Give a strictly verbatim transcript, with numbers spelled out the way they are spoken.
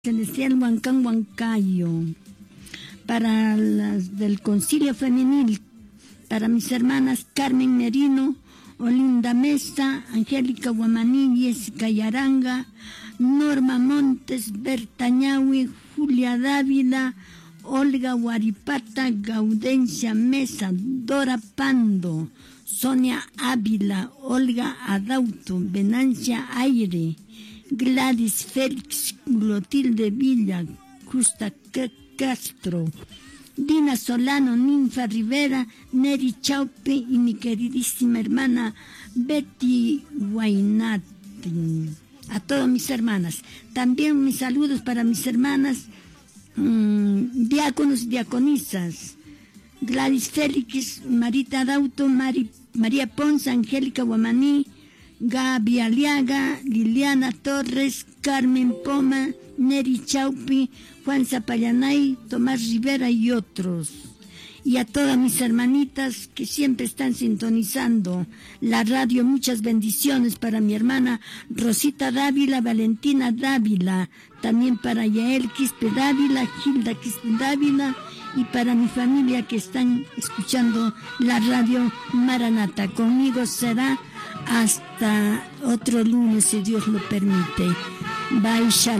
Celestial Huancán Huancayo, para las del Concilio Femenil, para mis hermanas Carmen Merino, Olinda Mesa, Angélica Guamaní, Jessica Yaranga, Norma Montes, Berta Ñahui, Julia Dávila, Olga Guaripata, Gaudencia Mesa, Dora Pando, Sonia Ávila, Olga Adauto, Venancia Aire, Gladys Félix, Clotilde Villa, Justa Castro, Dina Solano, Ninfa Rivera, Neri Chaupe y mi queridísima hermana Betty Guainati. A todas mis hermanas. También mis saludos para mis hermanas mmm, diáconos y diaconisas. Gladys Félix, Marita Adauto, Mari, María Ponce, Angélica Guamaní, Gaby Aliaga, Liliana Torres, Carmen Poma, Neri Chaupi, Juan Zapayanay, Tomás Rivera y otros. Y a todas mis hermanitas que siempre están sintonizando la radio, muchas bendiciones para mi hermana Rosita Dávila, Valentina Dávila, también para Yael Quispe Dávila, Gilda Quispe Dávila, y para mi familia que están escuchando la radio Maranata. Conmigo será hasta otro lunes, si Dios lo permite. Bye, shalom.